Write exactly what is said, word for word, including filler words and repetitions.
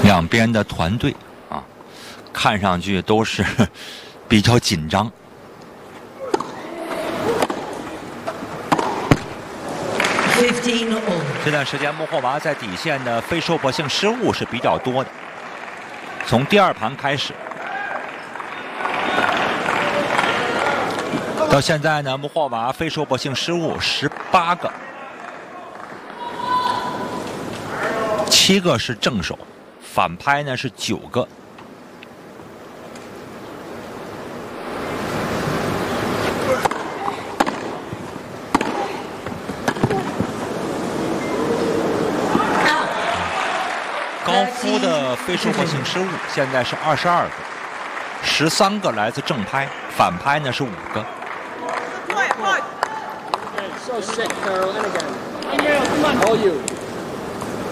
两边的团队啊，看上去都是比较紧张。这段时间穆霍娃在底线的非收博性失误是比较多的，从第二盘开始到现在呢，穆霍娃非收博性失误十八个，七个是正手，反拍呢是九个。高夫的非收获性失误现在是二十二个，十三个来自正拍，反拍呢是五个。 So sick, Carol, and again. Come on. All you.